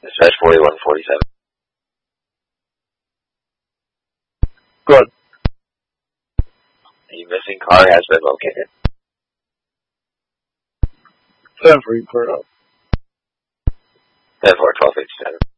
Dispatch 4147. Good. The missing car has been located. 10 for you, clear up. 10-4, 1257.